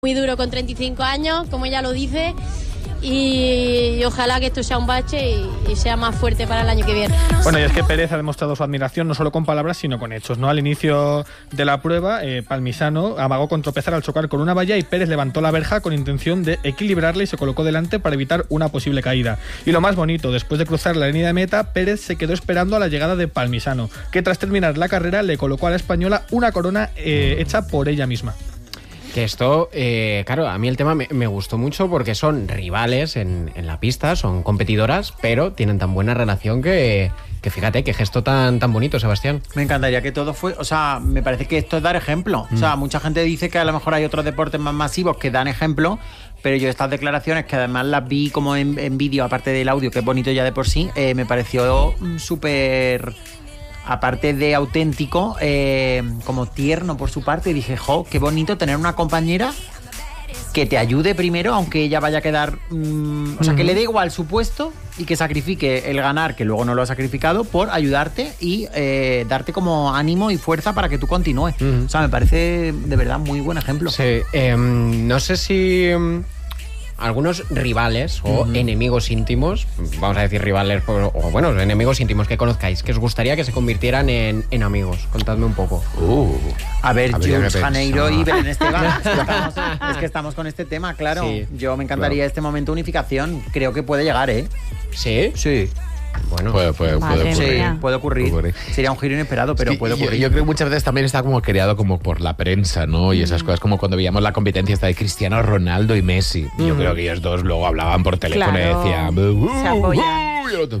Muy duro con 35 años, como ella lo dice, y ojalá que esto sea un bache y sea más fuerte para el año que viene. Bueno, y es que Pérez ha demostrado su admiración no solo con palabras, sino con hechos, ¿no? Al inicio de la prueba, Palmisano amagó con tropezar al chocar con una valla y Pérez levantó la verja con intención de equilibrarla y se colocó delante para evitar una posible caída. Y lo más bonito, después de cruzar la línea de meta, Pérez se quedó esperando a la llegada de Palmisano, que tras terminar la carrera le colocó a la española una corona hecha por ella misma. Que esto, claro, a mí el tema me gustó mucho porque son rivales en la pista, son competidoras, pero tienen tan buena relación que fíjate, qué gesto tan bonito, Sebastián. Me encantaría que todo fue, o sea, me parece que esto es dar ejemplo. O sea, mucha gente dice que a lo mejor hay otros deportes más masivos que dan ejemplo, pero yo estas declaraciones, que además las vi como en vídeo, aparte del audio, que es bonito ya de por sí, me pareció súper... Aparte de auténtico, como tierno por su parte, dije, jo, qué bonito tener una compañera que te ayude primero, aunque ella vaya a quedar... o sea, que le dé igual su puesto y que sacrifique el ganar, que luego no lo ha sacrificado, por ayudarte y darte como ánimo y fuerza para que tú continúes. O sea, me parece de verdad muy buen ejemplo. Sí, no sé si... algunos rivales o enemigos íntimos, vamos a decir rivales, o bueno, enemigos íntimos que conozcáis, que os gustaría que se convirtieran en amigos. Contadme un poco. A ver, Jules Janeiro y Belén Esteban. Es que estamos con este tema, claro. Sí, yo me encantaría este momento de unificación. Creo que puede llegar, ¿eh? ¿Sí? Sí. Bueno, puede ocurrir. Sí, puede ocurrir. Sería un giro inesperado, pero puede ocurrir. Yo creo que muchas veces también está como creado como por la prensa, ¿no? Y esas cosas, como cuando veíamos la competencia esta de Cristiano Ronaldo y Messi. Yo creo que ellos dos luego hablaban por teléfono y decían... se apoyan.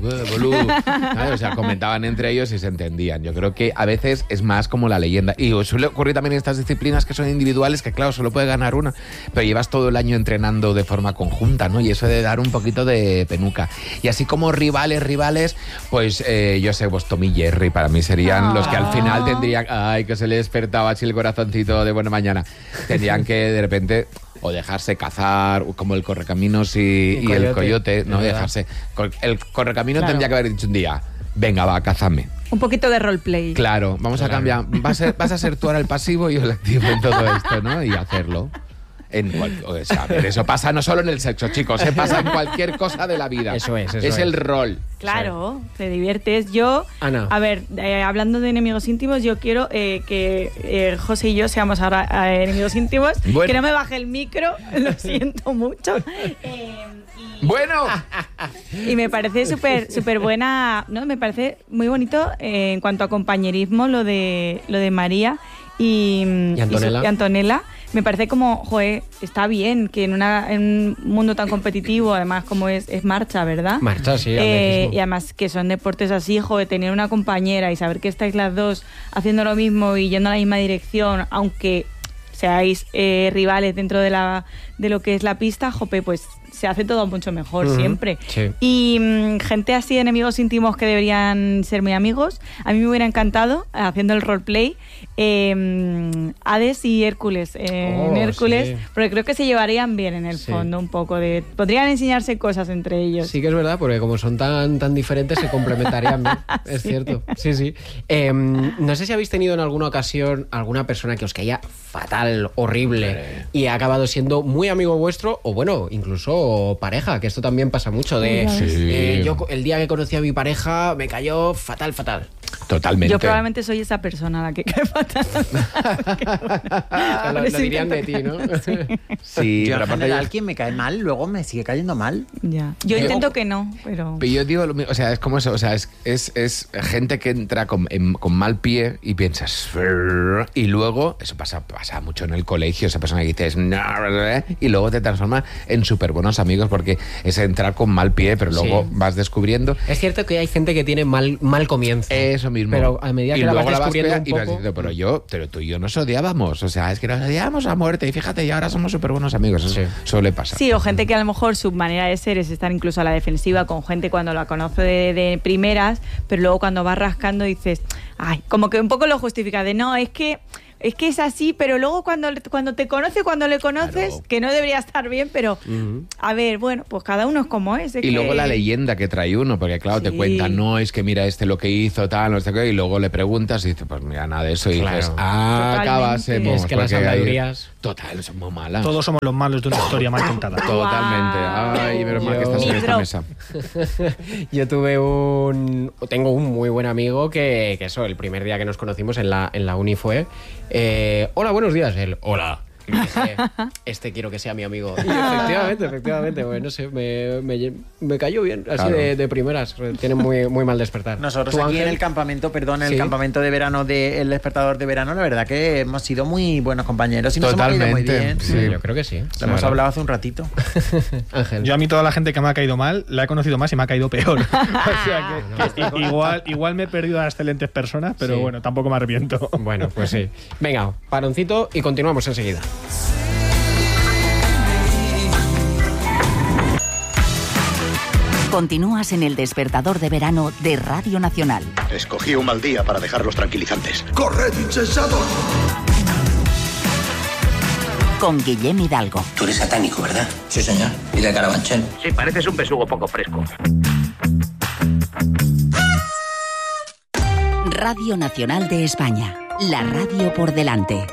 O sea, comentaban entre ellos y se entendían. Yo creo que a veces es más como la leyenda. Y suele ocurrir también en estas disciplinas que son individuales, que claro, solo puede ganar una, pero llevas todo el año entrenando de forma conjunta, ¿no? Y eso de dar un poquito de penuca. Y así como rivales, pues yo sé, pues Tom y Jerry para mí serían los que al final tendrían... Ay, que se le despertaba así el corazoncito de buena mañana. Tendrían que de repente... o dejarse cazar, como el Correcaminos y el Coyote, no dejarse. El Correcaminos tendría que haber dicho un día, venga, va, cázame. Un poquito de roleplay. Claro, vamos a cambiar. Vas a ser tú ahora el pasivo y yo el activo en todo esto, ¿no? Y hacerlo. O sea, a ver, eso pasa no solo en el sexo, chicos, pasa en cualquier cosa de la vida. Eso es. Es el rol. Claro, te diviertes. Yo, Ana. A ver, hablando de enemigos íntimos, yo quiero que José y yo seamos ahora enemigos íntimos. Bueno. Que no me baje el micro, lo siento mucho. Bueno. Y me parece súper buena, ¿no? Me parece muy bonito en cuanto a compañerismo lo de María y Antonella. Me parece como, joder, está bien que en un mundo tan competitivo, además como es marcha, ¿verdad? Marcha, sí. Y además que son deportes así, joder, tener una compañera y saber que estáis las dos haciendo lo mismo y yendo a la misma dirección, aunque seáis rivales dentro de lo que es la pista, jope, pues se hace todo mucho mejor siempre. Sí. Y gente así, enemigos íntimos que deberían ser muy amigos, a mí me hubiera encantado, haciendo el roleplay, Hades y Hércules. Hércules, sí. Porque creo que se llevarían bien en el fondo un poco. Podrían enseñarse cosas entre ellos. Sí que es verdad, porque como son tan diferentes, se complementarían bien. Es cierto. Sí. No sé si habéis tenido en alguna ocasión alguna persona que os caía fatal, horrible, y ha acabado siendo muy amigo vuestro, o bueno, incluso pareja, que esto también pasa mucho yo el día que conocí a mi pareja me cayó fatal. Totalmente. Yo probablemente soy esa persona a la que cae fatal. Lo dirían de ti, ¿no? Sí, yo pero en general, quien me cae mal, luego me sigue cayendo mal. Ya. Yo intento que no, pero yo digo, o sea, es como eso, o sea, es gente que entra con mal pie y piensas, y luego, eso pasa mucho en el colegio, esa persona que dices, y luego te transforma en súper buenos amigos, porque es entrar con mal pie, pero luego vas descubriendo. Es cierto que hay gente que tiene mal comienzo. Eso mismo. Pero a medida que la vas descubriendo un y vas diciendo, pero tú y yo nos odiábamos, o sea, es que nos odiábamos a muerte, y fíjate, y ahora somos súper buenos amigos. Eso suele pasar. Sí, o gente que a lo mejor su manera de ser es estar incluso a la defensiva con gente cuando la conoce de primeras, pero luego cuando vas rascando dices, ay, como que un poco lo justifica de no, es que es que es así, pero luego cuando te conoce, cuando le conoces, claro, que no debería estar bien, pero a ver, bueno, pues cada uno es como es. Y luego la leyenda que trae uno, porque claro, te cuentan, no, es que mira lo que hizo, tal, no sé qué, y luego le preguntas y dices, pues mira, nada de eso, y dices, acabásemos. Es que las habladurías... Total, son muy malas. Todos somos los malos de una historia mal contada. Totalmente. Ay, pero mal que estás en esta mesa. Yo tengo un muy buen amigo que eso, el primer día que nos conocimos en la uni fue, hola, buenos días. Él, hola. Y dije, quiero que sea mi amigo. Y efectivamente, bueno, no sé, me cayó bien, así claro, de primeras. Tiene muy, muy mal despertar. Nosotros aquí Ángel? En el campamento, el campamento de verano del Despertador de Verano, la verdad que hemos sido muy buenos compañeros y nos hemos caído muy bien. Sí, yo creo que sí. Lo hemos hablado hace un ratito. Ángel. Yo a mí toda la gente que me ha caído mal, la he conocido más y me ha caído peor. O sea que igual me he perdido a excelentes personas, pero bueno, tampoco me arrepiento. Bueno, pues sí. Venga, paroncito y continuamos enseguida. Continúas en el Despertador de Verano de Radio Nacional. Escogí un mal día para dejar los tranquilizantes. ¡Corred, insensatos! Con Guillem Hidalgo. Tú eres satánico, ¿verdad? Sí, señor. ¿Y de Carabanchel? Sí, pareces un besugo poco fresco. Radio Nacional de España. La radio por delante.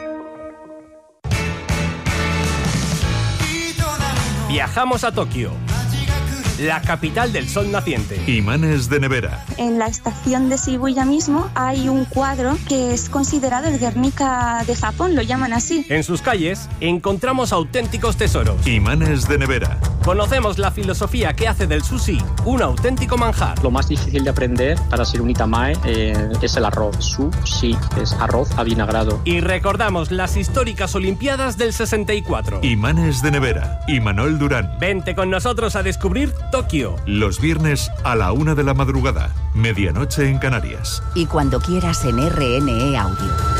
Viajamos a Tokio, la capital del sol naciente. Imanes de nevera. En la estación de Shibuya mismo hay un cuadro que es considerado el Guernica de Japón, lo llaman así. En sus calles encontramos auténticos tesoros. Imanes de nevera. Conocemos la filosofía que hace del sushi un auténtico manjar. Lo más difícil de aprender para ser un itamae es el arroz. Sushi es arroz avinagrado. Y recordamos las históricas Olimpiadas del 64. Imanes de nevera. Imanol Durán. Vente con nosotros a descubrir Tokio. Los viernes a la 1 de la madrugada, medianoche en Canarias. Y cuando quieras en RNE Audio.